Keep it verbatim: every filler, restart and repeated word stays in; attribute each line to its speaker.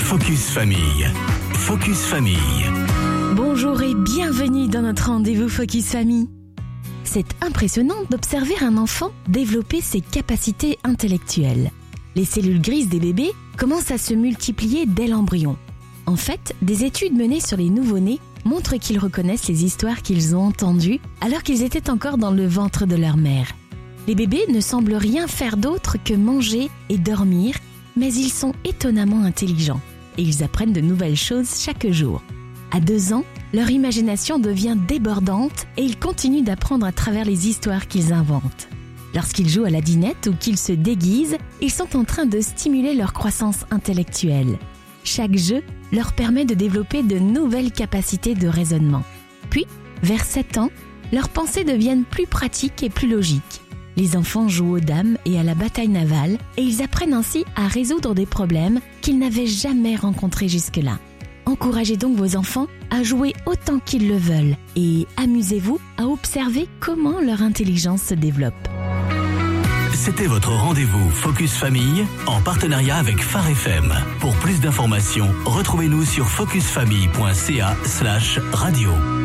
Speaker 1: Focus Famille. Focus Famille.
Speaker 2: Bonjour et bienvenue dans notre rendez-vous Focus Famille. C'est impressionnant d'observer un enfant développer ses capacités intellectuelles. Les cellules grises des bébés commencent à se multiplier dès l'embryon. En fait, des études menées sur les nouveau-nés montrent qu'ils reconnaissent les histoires qu'ils ont entendues alors qu'ils étaient encore dans le ventre de leur mère. Les bébés ne semblent rien faire d'autre que manger et dormir, mais ils sont étonnamment intelligents et ils apprennent de nouvelles choses chaque jour. À deux ans, leur imagination devient débordante et ils continuent d'apprendre à travers les histoires qu'ils inventent. Lorsqu'ils jouent à la dinette ou qu'ils se déguisent, ils sont en train de stimuler leur croissance intellectuelle. Chaque jeu leur permet de développer de nouvelles capacités de raisonnement. Puis, vers sept ans, leurs pensées deviennent plus pratiques et plus logiques. Les enfants jouent aux dames et à la bataille navale et ils apprennent ainsi à résoudre des problèmes qu'ils n'avaient jamais rencontrés jusque-là. Encouragez donc vos enfants à jouer autant qu'ils le veulent et amusez-vous à observer comment leur intelligence se développe.
Speaker 1: C'était votre rendez-vous Focus Famille en partenariat avec Phare F M. Pour plus d'informations, retrouvez-nous sur focusfamille point c a slash radio.